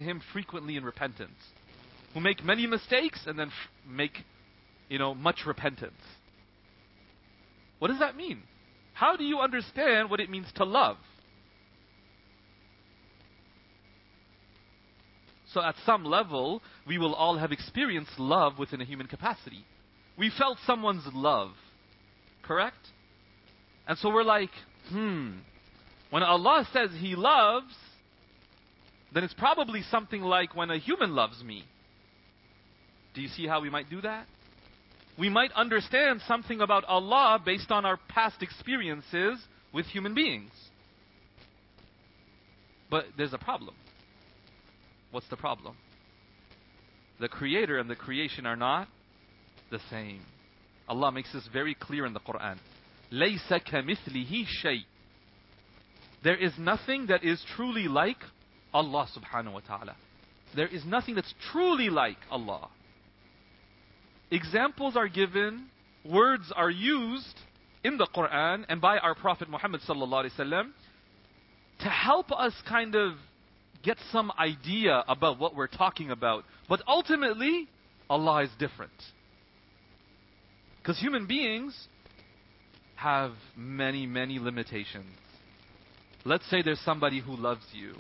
Him frequently in repentance, who make many mistakes and then make, much repentance. What does that mean? How do you understand what it means to love? So at some level, we will all have experienced love within a human capacity. We felt someone's love, correct? And so we're like, when Allah says He loves, then it's probably something like when a human loves me. Do you see how we might do that? We might understand something about Allah based on our past experiences with human beings. But there's a problem. What's the problem? The Creator and the creation are not the same. Allah makes this very clear in the Quran. لَيْسَ كَمِثْلِهِ شَيْءٍ. There is nothing that is truly like Allah subhanahu wa ta'ala. There is nothing that's truly like Allah. Examples are given, words are used in the Quran and by our Prophet Muhammad sallallahu alaihi wasallam to help us kind of get some idea about what we're talking about. But ultimately, Allah is different. Because human beings have many, many limitations. Let's say there's somebody who loves you.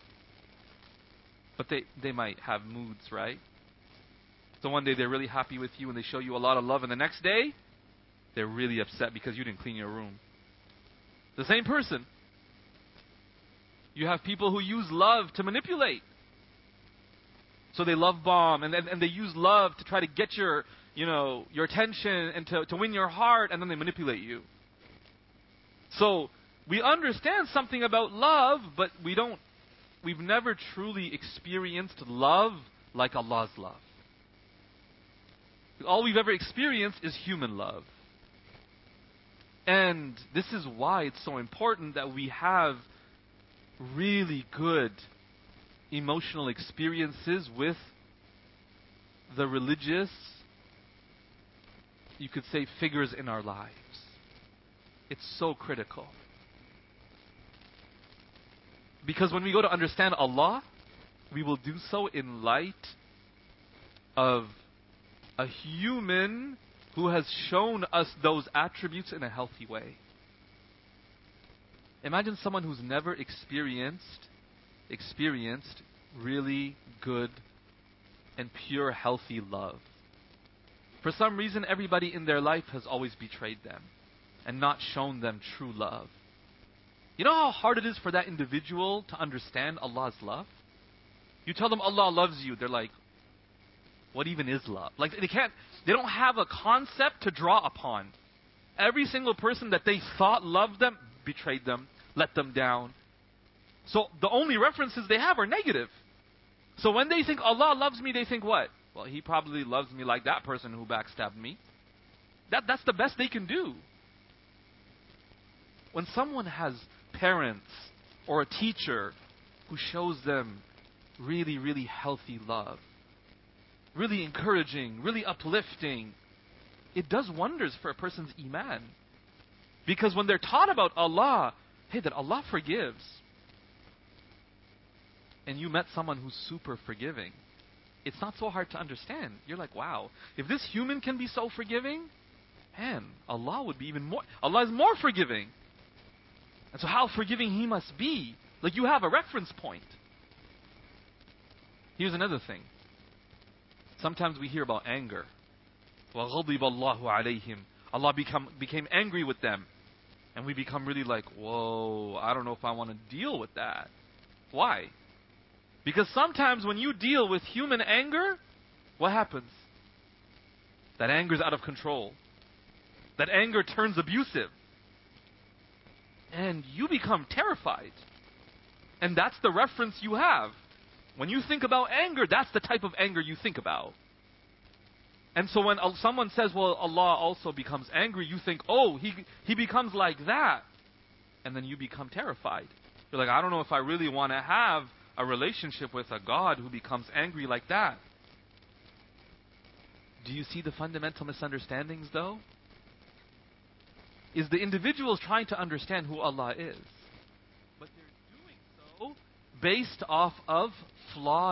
But they might have moods, right? So one day they're really happy with you and they show you a lot of love, and the next day, they're really upset because you didn't clean your room. The same person. You have people who use love to manipulate. So they love bomb and they use love to try to get your attention and to win your heart, and then they manipulate you. So we understand something about love, but we've never truly experienced love like Allah's love. All we've ever experienced is human love. And this is why it's so important that we have really good emotional experiences with the religious, you could say, figures in our lives. It's so critical. Because when we go to understand Allah, we will do so in light of a human who has shown us those attributes in a healthy way. Imagine someone who's never experienced really good and pure, healthy love. For some reason, everybody in their life has always betrayed them and not shown them true love. You know how hard it is for that individual to understand Allah's love? You tell them Allah loves you, they're like, what even is love? Like they don't have a concept to draw upon. Every single person that they thought loved them betrayed them, let them down. So the only references they have are negative. So when they think Allah loves me, they think what? Well, He probably loves me like that person who backstabbed me. That's the best they can do. When someone has parents or a teacher who shows them really, really healthy love, really encouraging, really uplifting, it does wonders for a person's iman. Because when they're taught about Allah, hey, that Allah forgives, and you met someone who's super forgiving, it's not so hard to understand. You're like, wow, if this human can be so forgiving, man, Allah would be even more. Allah is more forgiving. And so how forgiving He must be. Like, you have a reference point. Here's another thing. Sometimes we hear about anger. وَغَضِبَ اللَّهُ عَلَيْهِمْ. Allah became angry with them. And we become really like, whoa, I don't know if I want to deal with that. Why? Because sometimes when you deal with human anger, what happens? That anger is out of control. That anger turns abusive. And you become terrified. And that's the reference you have. When you think about anger, that's the type of anger you think about. And so when someone says, well, Allah also becomes angry, you think, oh, he becomes like that. And then you become terrified. You're like, I don't know if I really want to have a relationship with a God who becomes angry like that. Do you see the fundamental misunderstandings, though? Is the individuals trying to understand who Allah is. But they're doing so based off of flawed